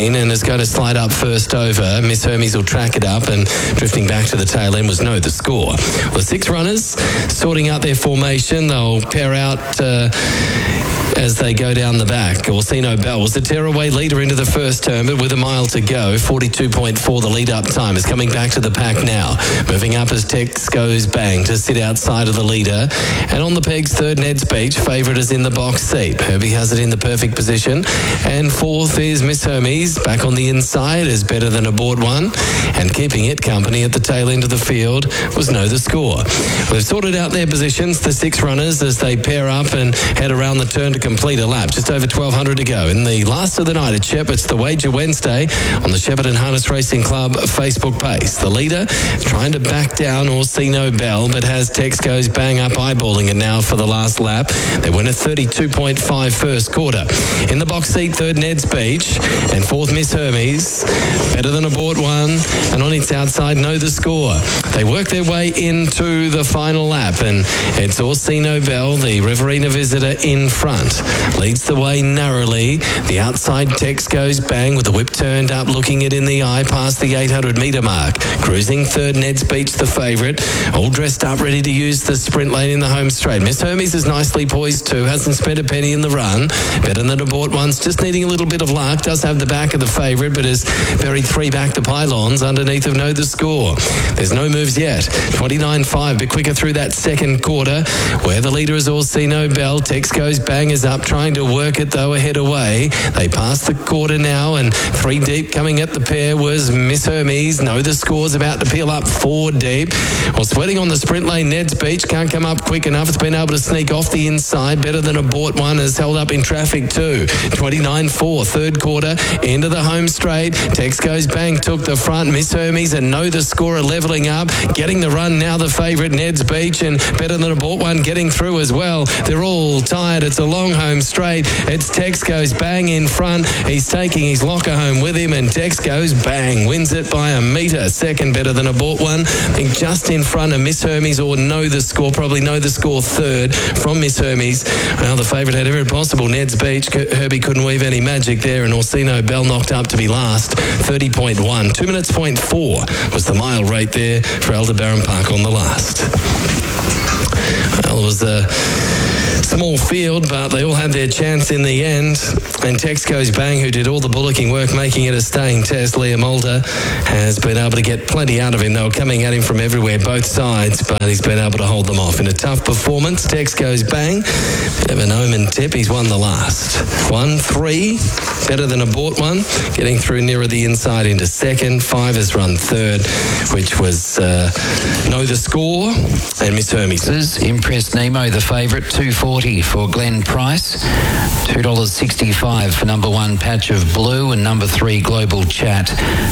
and is going to slide up first over. Miss Hermes will track it up, and drifting back to the tail end was Know the Score. Well, the 6 runners sorting out their formation. They'll pair out as they go down the back. Orsino Bell was the tearaway leader into the first turn, but with a mile to go, 42.4 the lead-up time is coming back to the pack now. Moving up as Tex Goes Bang to sit outside of the leader. And on the pegs, third Ned's Beach. Favourite is in the box seat. Herbie has it in the perfect position. And fourth is Miss Hermes. Back on the inside is Better Than a Board One. And keeping it company at the tail end of the field was Know the Score. They've sorted out their positions, the 6 runners, as they pair up and head around the turn to complete a lap. Just over 1,200 to go. In the last of the night at Sheppards, the Wager Wednesday on the Shepparton Harness Racing Club Facebook page. The leader trying to back down Orsino Bell, but has Tex Goes Bang up eyeballing it now for the last lap. They win a 32.5 first quarter. In the box seat, third Ned's Beach, and fourth Miss Hermes. Better Than a Board One, and on its outside, Know the Score. They work their way into the final lap, and it's Orsino Bell, the Riverina visitor, in front. Leads the way narrowly. The outside Tex Goes Bang with the whip turned up, looking it in the eye past the 800 metre mark. Cruising third Ned's Beach, the favourite. All dressed up, ready to use the sprint lane in the home straight. Miss Hermes is nicely poised too. Hasn't spent a penny in the run. Better Than a Bought One's just needing a little bit of luck. Does have the back of the favourite, but has buried 3 back to pylons underneath of Know the Score. There's no moves yet. 29.5, but quicker through that second quarter, where the leader is Orsino Bell. Tex Goes Bang is up, trying to work it though, ahead away. They pass the quarter now, and 3 deep coming at the pair was Miss Hermes. Know the Score's about to peel up 4 deep. Well, sweating on the sprint lane, Ned's Beach can't come up quick enough. It's been able to sneak off the inside. Better Than a Bought One has held up in traffic too. 29.4, third quarter, into the home straight. Tex Goes Bang took the front. Miss Hermes and Know the Score are levelling up. Getting the run now, the favourite Ned's Beach, and Better Than a Bought One getting through as well. They're all tired. It's a long home straight. It's Tex Goes Bang in front. He's taking his locker home with him, and Tex Goes Bang wins it by a metre. Second, Better Than a Bought One. I think just in front of Miss Hermes or Know the Score. Probably Know the Score third from Miss Hermes. Well, the favourite had every possible. Ned's Beach. Herbie couldn't weave any magic there, and Orsino Bell knocked up to be last. 30.1. 2 minutes, 0.4 was the mile rate there for Aldebaran Park on the last. Well, it was a small field, but they all had their chance in the end. And Tex Goes Bang, who did all the bullocking work, making it a staying test. Liam Mulder has been able to get plenty out of him. They were coming at him from everywhere, both sides, but he's been able to hold them off. In a tough performance, Tex Goes Bang, bit of an omen tip, he's won the last. 1-3, Better Than a Bought One, getting through nearer the inside into second. 5 has run third, which was Know the Score and Miss Hermes. Impress Nemo, the favourite, $2.40 for Glenn Price, $2.65 for number 1 Patch of Blue, and number 3 Global Chat,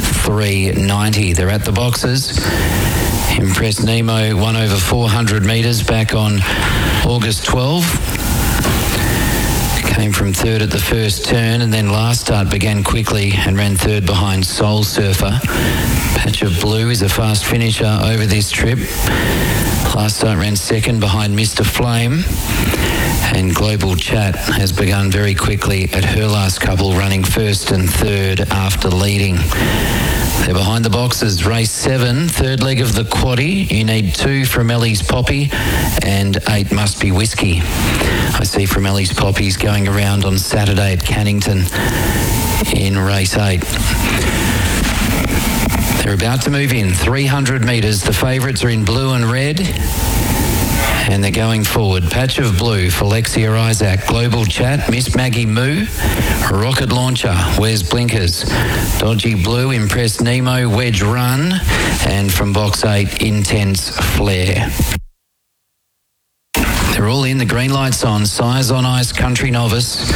$3.90. They're at the boxes. Impress Nemo won over 400 metres back on August 12. Came from third at the first turn, and then last start began quickly and ran third behind Soul Surfer. Patch of Blue is a fast finisher over this trip. Last start ran second behind Mr. Flame, and Global Chat has begun very quickly at her last couple, running first and third after leading. They're behind the boxes. Race 7, third leg of the quaddie. You need 2 from Ellie's Poppy and 8 Must Be Whiskey. I see from Ellie's Poppies going around on Saturday at Cannington in race 8. They're about to move in 300 metres. The favourites are in blue and red, and they're going forward. Patch of Blue for Lexia Isaac. Global Chat, Miss Maggie Moo. Rocket Launcher, Where's Blinkers? Dodgy Blue, Impress Nemo, Wedge Run, and from box 8, Intense Flare. They're all in, the green light's on. Size on Ice, Country Novice.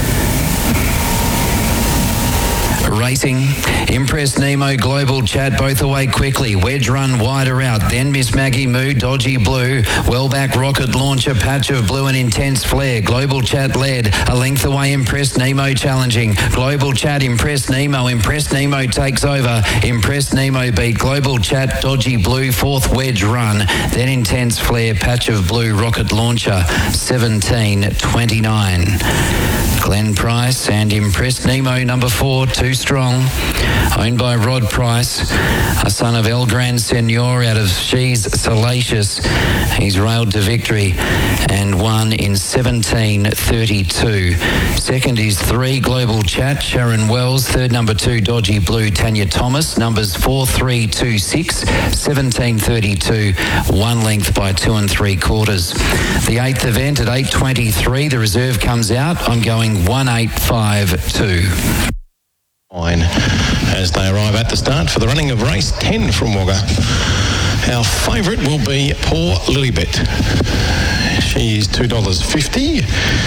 Racing, Impress Nemo, Global Chat, both away quickly. Wedge Run wider out, then Miss Maggie Moo, Dodgy Blue, well back Rocket Launcher, Patch of Blue and Intense Flare. Global Chat led, a length away Impress Nemo challenging. Global Chat, Impress Nemo takes over. Impress Nemo beat Global Chat, Dodgy Blue, fourth Wedge Run, then Intense Flare, Patch of Blue, Rocket Launcher, 17.29. Glenn Price and Impress Nemo, number 4, 2 strong, owned by Rod Price, a son of El Gran Senor out of She's Salacious. He's railed to victory and won in 17:32. Second is 3 Global Chat, Sharon Wells. Third, number 2 Dodgy Blue, Tanya Thomas. Numbers 4, 3, 2, 6, 17:32, 1 length by 2 3/4. The 8th event at 8:23, the reserve comes out. I'm going 1-8-5-2. Fine. As they arrive at the start for the running of race 10 from Wagga. Our favourite will be Poor Lilybet. She's $2.50.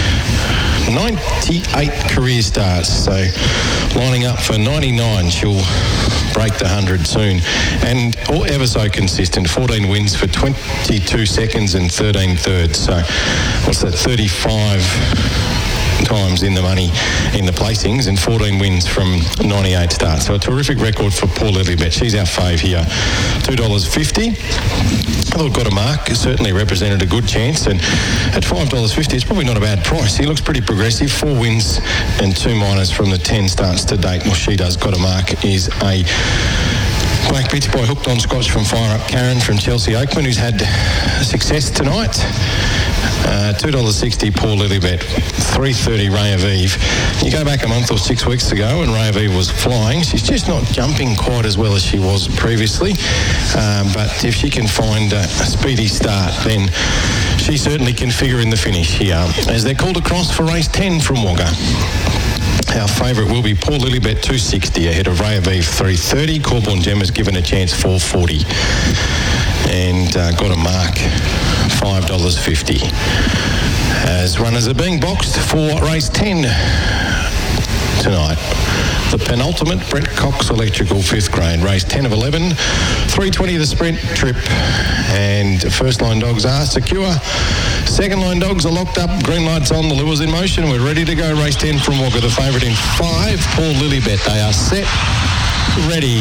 98 career starts, so lining up for 99. She'll break the 100 soon, and ever so consistent. 14 wins for 22 seconds and 13 thirds. So what's that, 35 times in the money in the placings and 14 wins from 98 starts. So a terrific record for Poor Lilybet. She's our fave here. $2.50. I thought Got a Mark certainly represented a good chance, and at $5.50 it's probably not a bad price. He looks pretty progressive. 4 wins and 2 minors from the 10 starts to date. Well, she does. Got a Mark is a Black Bitch Boy hooked on Scotch from Fire Up Karen from Chelsea Oakman, who's had success tonight. $2.60 Poor Lilybet, $3.30 Ray of Eve. You go back a month or 6 weeks ago and Ray of Eve was flying. She's just not jumping quite as well as she was previously, but if she can find a speedy start, then she certainly can figure in the finish here, as they're called across for race 10 from Wagga. Our favourite will be Poor Lilybet, $2.60 ahead of Ray of Eve, $3.30. Corborn Gemma's given a chance, $4.40. And Got a Mark, $5.50. As runners are being boxed for race 10 tonight. The penultimate Brent Cox Electrical 5th grade, race 10 of 11, 3:20 the sprint trip, and first line dogs are secure. Second line dogs are locked up, green lights on, the lure's in motion. We're ready to go. Race 10 from Wagga, the favourite in 5, Poor Lilybet. They are set, ready.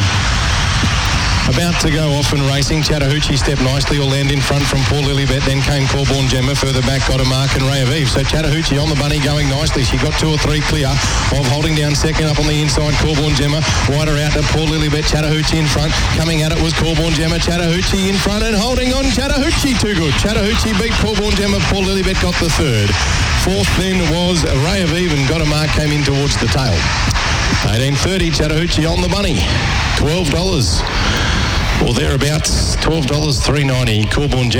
About to go off and racing. Chattahoochee stepped nicely, will land in front from Poor Lilybet. Then came Corborn Gemma. Further back, Got a Mark and Ray of Eve. So Chattahoochee on the bunny going nicely. She got 2 or 3 clear of holding down second up on the inside. Corborn Gemma wider out to Poor Lilybet. Chattahoochee in front. Coming at it was Corborn Gemma. Chattahoochee in front and holding on. Chattahoochee too good. Chattahoochee beat Corborn Gemma. Poor Lilybet got the third. Fourth then was Ray of Eve, and Got a Mark came in towards the tail. 18:30 Chattahoochee on the bunny. $12. Or thereabouts, $12, $3.90. Corborn Gemma.